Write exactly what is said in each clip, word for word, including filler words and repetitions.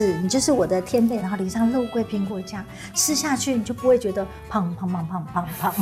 你就是我的天贝，然后淋上肉桂苹果酱，吃下去你就不会觉得胖胖胖胖胖胖。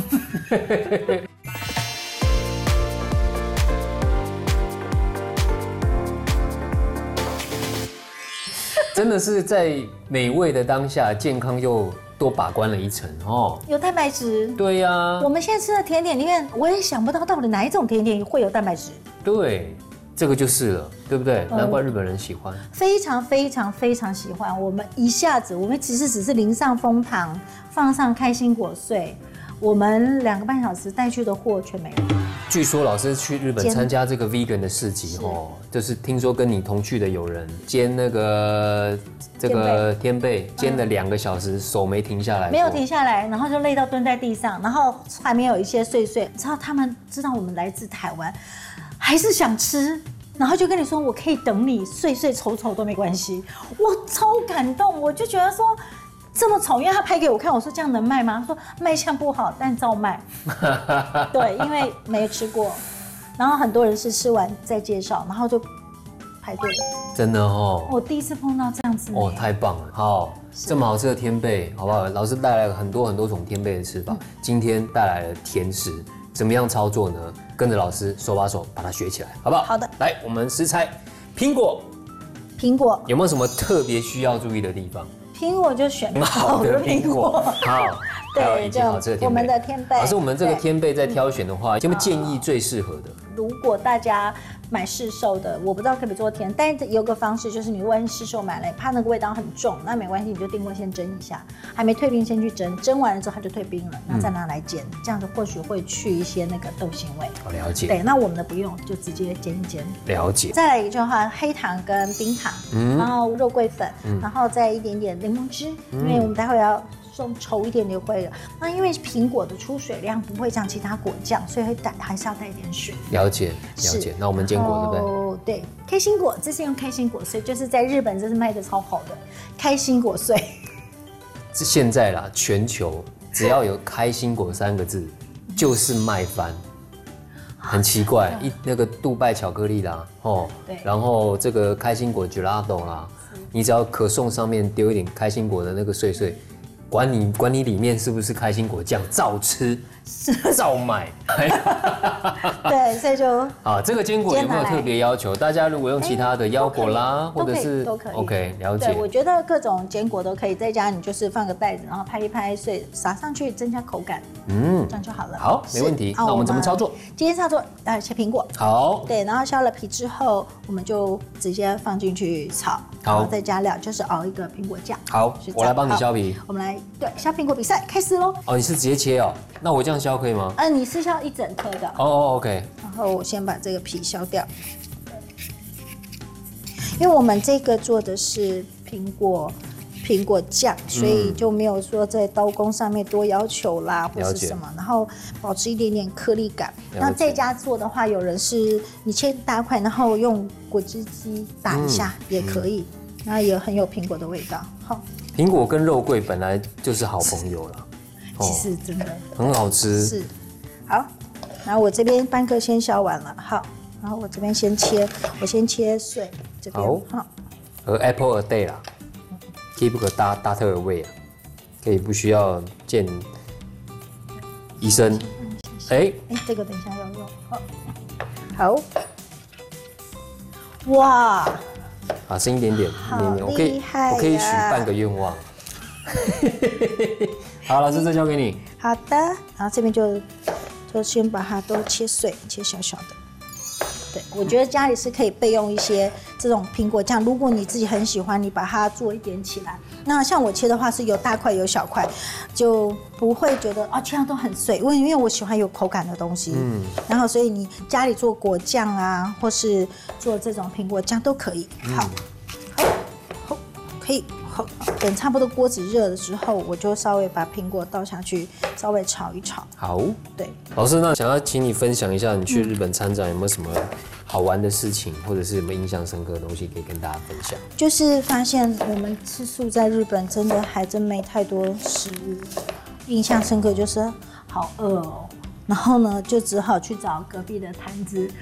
真的是在美味的当下，健康又多把关了一层哦。 有蛋白质。 对呀、啊， 我们现在吃的甜点里面，我也想不到到底哪一种甜点会有蛋白质。 对。这个就是了，对不对？难怪日本人喜欢， 非常非常非常喜欢。我们一下子，我们其实只是淋上枫糖，放上开心果碎，我们两个半小时带去的货全没了。 据说老师去日本参加这个 vegan 的市集哦，就是听说跟你同去的有人煎那个这个天贝，煎了两个小时，手没停下来， 没有停下来，然后就累到蹲在地上，然后还没有一些碎碎。知道他们知道我们来自台湾。还是想吃，然后就跟你说我可以等你碎碎丑丑都没关系，我超感动，我就觉得说这么丑，因为他拍给我看，我说这样能卖吗？他说卖相不好，但照卖。对，因为没吃过，然后很多人是吃完再介绍，然后就排队。 真的哦， 我第一次碰到这样子。 哦，太棒了！好，这么好吃的天贝，好不好？老师带来了很多很多种天贝的吃法，嗯、今天带来了甜食。怎么样操作呢？跟着老师手把手把它学起来，好不好？ 好的。 来，我们食材，苹果。 苹果有没有什么特别需要注意的地方？ 苹果就选好的苹果。 好， 对， 以及好吃的天贝。 我们的天贝。 老师，我们这个天贝在挑选的话，有没有建议最适合的？ 如果大家买市售的，我不知道可不可以做甜，但是有个方式就是你万一市售买了，怕那个味道很重，那没关系，你就电锅先蒸一下，还没退冰先去蒸，蒸完了之后它就退冰了，然后再拿来煎，嗯、这样子或许会去一些那个豆腥味。 我了解。 对，那我们的不用，就直接煎一煎。 了解。 再来一个的话，黑糖跟冰糖，嗯、然后肉桂粉，嗯、然后再一点点柠檬汁，嗯、因为我们待会要。稠一点就会了。那因为苹果的出水量不会像其他果酱，所以会带还是要带一点水。 了解，了解。那我们坚果对不对？ 哦，对，开心果，这是用开心果碎，就是在日本这是卖的超好的开心果碎。 是现在啦，全球只要有开心果三个字，就是卖翻。很奇怪，一那个杜拜巧克力啦，哦，对，然后这个开心果 gelato 啦，你只要可颂上面丢一点开心果的那个碎碎。管你管你里面是不是开心果酱，照吃，照买。 对，所以就啊，这个坚果有没有特别要求？大家如果用其他的腰果啦，或者是都可以 ，OK， 了解。 对，我觉得各种坚果都可以，在家你就是放个袋子，然后拍一拍碎，撒上去增加口感，嗯，这样就好了。 好，没问题。那我们怎么操作？ 今天操作呃切苹果， 好， 对，然后削了皮之后，我们就直接放进去炒，然后再加料，就是熬一个苹果酱。 好，我来帮你削皮。 我们来。对，削苹果比赛开始喽！ 哦，你是直接切哦？那我这样削可以吗？ 嗯、呃，你是削一整颗的。 哦哦 ，OK。 然后我先把这个皮削掉，因为我们这个做的是苹果苹果酱，所以就没有说在刀工上面多要求啦，或是什么，然后保持一点点颗粒感。那在家做的话，有人是你切大块，然后用果汁机打一下、嗯、也可以，然后也很有苹果的味道。好。 苹果跟肉桂本来就是好朋友了， 其实真的很好吃。 是，好，然后我这边半颗先削完了，好，然后我这边先切，我先切碎这边，好， 和 Apple a day 啦 ，keep 个大大特的味啊，可以不需要见医生。哎哎，这个等一下要用，好，好，哇。 啊，剩一点点，一点点，我可以，我可以许半个愿望。好，老师，这交给你。 好的，然后这边就就先把它都切碎，切小小的。对，我觉得家里是可以备用一些这种苹果酱，如果你自己很喜欢，你把它做一点起来。那像我切的话是有大块有小块，就不会觉得啊切到都很碎，因为因为我喜欢有口感的东西。嗯。然后所以你家里做果酱啊，或是做这种苹果酱都可以。好，好，好，可以。好，等差不多锅子热了之后，我就稍微把苹果倒下去，稍微炒一炒。 好， 对。 老师，那想要请你分享一下，你去日本参展有没有什么好玩的事情，或者是有没有印象深刻的东西可以跟大家分享？ 就是发现我们吃素在日本真的还真没太多食物，印象深刻就是好饿哦，然后呢就只好去找隔壁的摊子。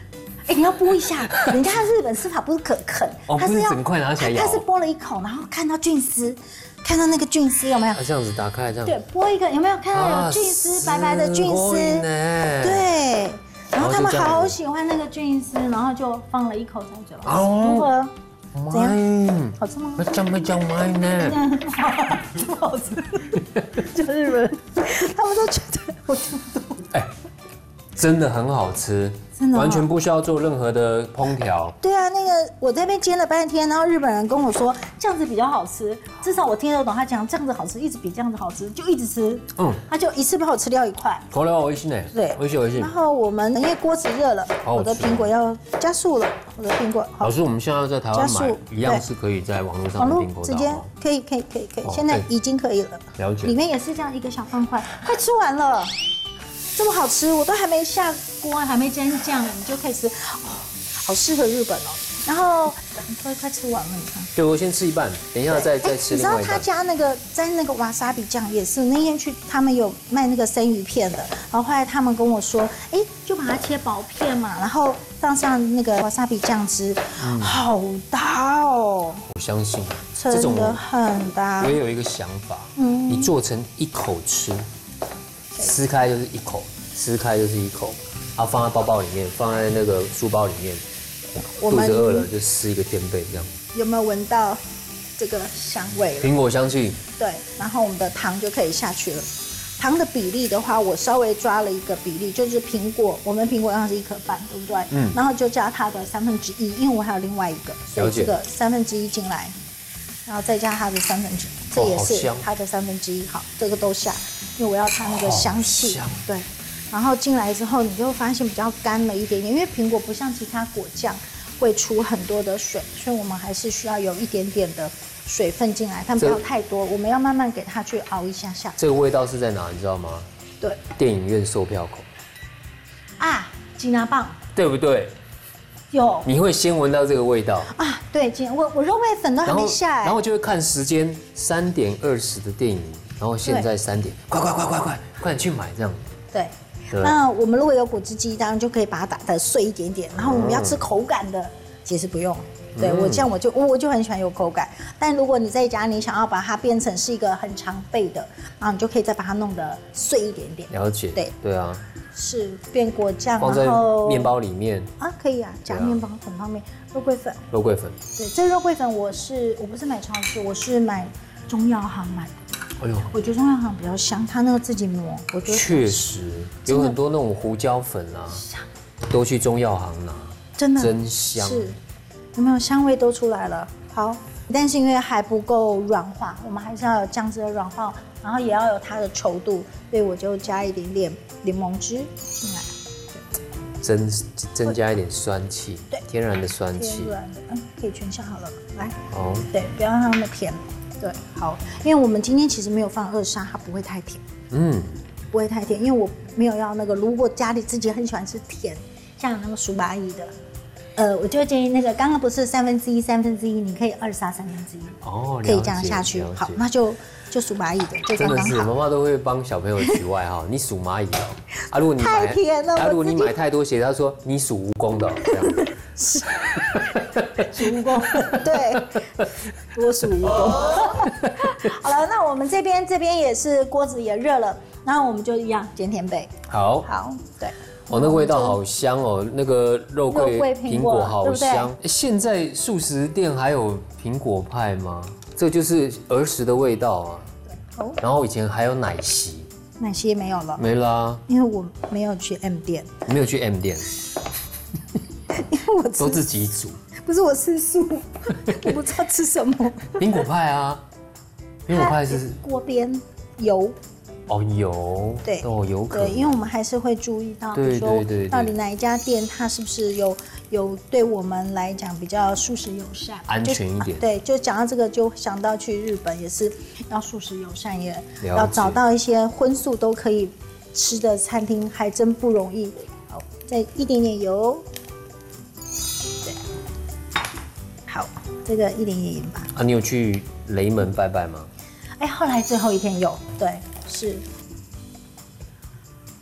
哎，你要剥一下，人家日本吃法不是可啃， 哦， 它是要整块拿起来咬， 它是剥了一口，然后看到菌丝，看到那个菌丝有没有？ 这样子打开这样。 对，剥一个有没有看到有菌丝，白白的菌丝？对。然后他们好喜欢那个菌丝，然后就放了一口在嘴巴。如何？怎样？好吃吗？ 这么叫麦呢？ 这么好吃，就日本人，他们都觉得我听不懂。哎， 真的很好吃，真的完全不需要做任何的烹调。 对啊，那个我在那边煎了半天，然后日本人跟我说这样子比较好吃，至少我听得懂他讲这样子好吃，一直比这样子好吃，就一直吃。嗯，他就一次帮我吃掉一块。 これは美味しいね。 对， 美味しい美味しい。 然后我们因为锅子热了，我的苹果要加速了，我的苹果。 老师，我们现在要在台湾买，一样是可以在网络上订购到。 直接可以可以可以可以，现在已经可以了。 了解。 里面也是这样一个小方块，快吃完了。这么好吃，我都还没下锅，还没沾酱，你就可以吃，哦，好适合日本哦。然后快快吃完了，你看。 对，我先吃一半，等一下再再吃另外一半。 你知道他家那个沾那个瓦萨比酱也是，那天去他们有卖那个生鱼片的，然后后来他们跟我说，哎，就把它切薄片嘛，然后放上那个瓦萨比酱汁，嗯、好搭哦。 我相信， 真的很搭。 我也有一个想法，嗯，你做成一口吃。撕开就是一口，撕开就是一口，然后放在包包里面，放在那个书包里面。肚子饿了就吃一个天贝这样。 有没有闻到这个香味？ 苹果香气。 对，然后我们的糖就可以下去了。糖的比例的话，我稍微抓了一个比例，就是苹果，我们苹果量是一颗半，对不对？嗯。然后就加它的三分之一，因为我还有另外一个，所以这个三分之一进来，然后再加它的三分之一，这也是它的三分之一。好，这个都下。因为我要它那个香气，对，然后进来之后，你就会发现比较干了一点点，因为苹果不像其他果酱会出很多的水，所以我们还是需要有一点点的水分进来，但不要太多，我们要慢慢给它去熬一下下。 这个味道是在哪，你知道吗？ 对， 电影院售票口。 啊，吉拿棒， 对不对？ 有， 你会先闻到这个味道啊？对，我我肉味粉都还没下， 然后就会看时间，三点二十的电影。然后现在三点，快快快快快，快点去买这样。 对，那我们如果有果汁机，当然就可以把它打得碎一点点。然后我们要吃口感的，其实不用。对我这样我就我就很喜欢有口感。但如果你在家你想要把它变成是一个很常备的，然后你就可以再把它弄得碎一点点。 了解。对对啊。 是变果酱， 放在面包里面啊，可以啊，夹面包很方便。肉桂粉， 肉桂粉。 对，这肉桂粉我是我不是买超市，我是买中药行买的。哎呦，我觉得中药行比较香，它那个自己磨，我觉得确实有很多那种胡椒粉啊，都去中药行拿， 真的真香。 是，有没有香味都出来了？好，但是因为还不够软化，我们还是要有酱汁的软化，然后也要有它的稠度，所以我就加一点点柠檬汁进来， 增增加一点酸气，对，天然的酸气， 天然的，嗯，可以全下好了，来，哦，对，不要让它那么甜。对，好，因为我们今天其实没有放二砂，它不会太甜，嗯，不会太甜，因为我没有要那个，如果家里自己很喜欢吃甜，像那个薯麻姨的，呃，我就建议那个刚刚不是三分之一三分之一，你可以二砂三分之一，哦，可以这样下去，好，那就就数蚂蚁的，就刚刚好。 真的是，妈妈都会帮小朋友取外号，你数蚂蚁哦，啊，如果你买太甜了， 啊，如果你买太多鞋，他说你数蜈蚣的，这样。 是，数蜈蚣，对，我数蜈蚣。好了，那我们这边这边也是锅子也热了，那我们就一样煎甜贝。 好， 好，对。 哦，那个味道好香哦，那个肉桂苹果好香。现在素食店还有苹果派吗？这就是儿时的味道啊。哦。然后以前还有奶昔。 奶昔也没有了。 没啦。 因为我没有去 M 店。 没有去 M 店。 因为我都自己煮。 不是我吃素，我不知道吃什么。 苹果派啊，苹果派是锅边油。 哦，油对哦，有可能对，因为我们还是会注意到，比如说到底哪一家店它是不是有有对我们来讲比较素食友善、 安全一点。 对，就讲到这个，就想到去日本也是要素食友善，也要找到一些荤素都可以吃的餐厅，还真不容易。好，再一点点油，对，好，这个一点点盐吧。 啊，你有去雷门拜拜吗？ 哎，后来最后一天有，对。是，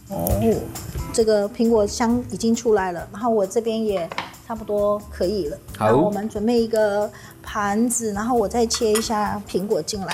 哦，这个苹果香已经出来了，然后我这边也差不多可以了。 好， 然后我们准备一个盘子，然后我再切一下苹果进来。